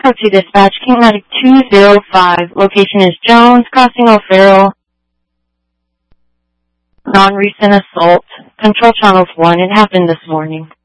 to dispatch Kingmatic 205. Location is Jones, Crossing O'Farrell. Non-recent assault. Control channels 1. It happened this morning.